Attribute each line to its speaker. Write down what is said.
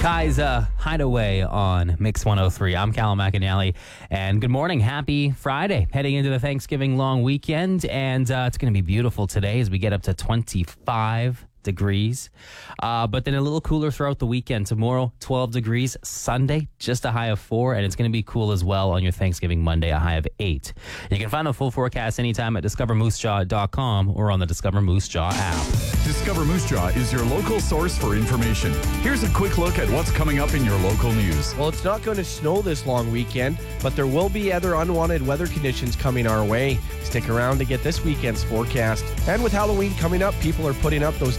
Speaker 1: Kaiza Hideaway on Mix 103. I'm Callum McAnally, and good morning. Happy Friday. Heading into the Thanksgiving long weekend, and it's going to be beautiful today as we get up to 25 degrees. But then a little cooler throughout the weekend. Tomorrow, 12 degrees. Sunday, just a high of 4, and it's going to be cool as well on your Thanksgiving Monday, a high of 8. You can find a full forecast anytime at discovermoosejaw.com or on the Discover Moose Jaw app.
Speaker 2: Discover Moose Jaw is your local source for information. Here's a quick look at what's coming up in your local news.
Speaker 3: Well, it's not going to snow this long weekend, but there will be other unwanted weather conditions coming our way. Stick around to get this weekend's forecast. And with Halloween coming up, people are putting up those